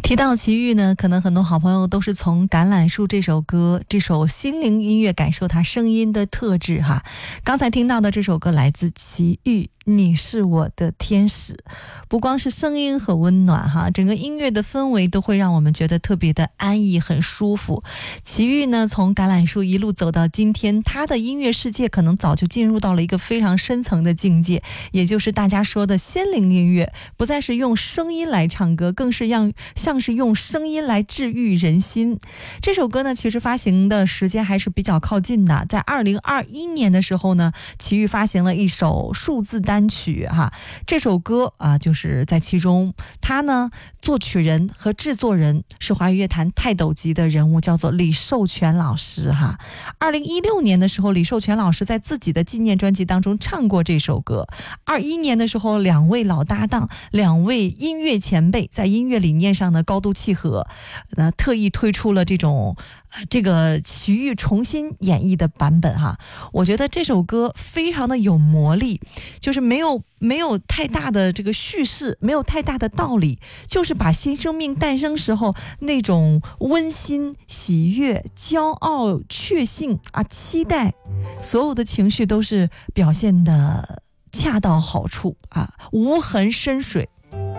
提到齐豫呢，可能很多好朋友都是从《橄榄树》这首歌，这首心灵音乐感受它声音的特质哈。刚才听到的这首歌来自齐豫，你是我的天使。不光是声音很温暖哈，整个音乐的氛围都会让我们觉得特别的安逸，很舒服。齐豫呢，从橄榄树一路走到今天，他的音乐世界可能早就进入到了一个非常深层的境界，也就是大家说的心灵音乐，不再是用声音来唱歌，更是像是用声音来治愈人心。这首歌呢，其实发行的时间还是比较靠近的，在2021年的时候呢，齐豫发行了一首数字单曲哈。这首歌就是在其中，他呢作曲人和制作人是华语乐坛泰斗级的人物，叫做李寿全老师哈。2016年的时候，李寿全老师在自己的纪念专辑当中唱过这首歌。21年的时候，两位老搭档，两位音乐前辈在音乐理念上呢高度契合，特意推出了这个齐豫重新演绎的版本哈。我觉得这首歌非常的有魔力，就是没有太大的这个叙事，没有太大的道理，就是把新生命诞生时候那种温馨、喜悦、骄傲、确信期待，所有的情绪都是表现的恰到好处无痕深水。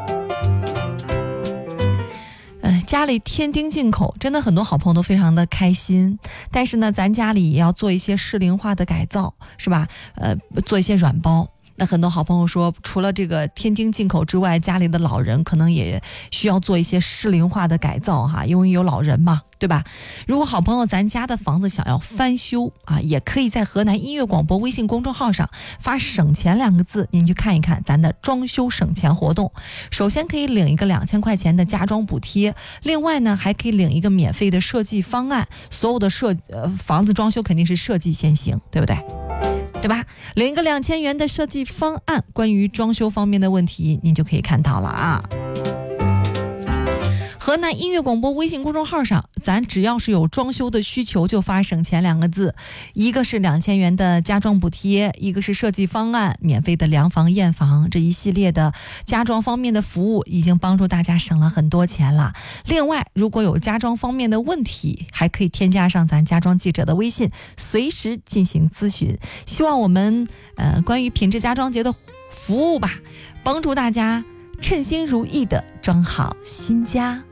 家里添丁进口，真的很多好朋友都非常的开心。但是呢，咱家里也要做一些适龄化的改造，是吧？做一些软包。那很多好朋友说，除了这个添丁进口之外，家里的老人可能也需要做一些适龄化的改造哈，因为有老人嘛，对吧？如果好朋友咱家的房子想要翻修也可以在河南音乐广播微信公众号上发省钱2个字，您去看一看咱的装修省钱活动。首先可以领一个2000块钱的家装补贴，另外呢还可以领一个免费的设计方案。所有的房子装修肯定是设计先行，对不对？对吧？领一个2000元的设计方案，关于装修方面的问题您就可以看到了河南音乐广播微信公众号上，咱只要是有装修的需求就发省钱2个字，一个是2000元的家装补贴，一个是设计方案，免费的量房验房，这一系列的家装方面的服务已经帮助大家省了很多钱了。另外，如果有家装方面的问题，还可以添加上咱家装记者的微信，随时进行咨询。希望我们关于品质家装节的服务吧，帮助大家称心如意的装好新家。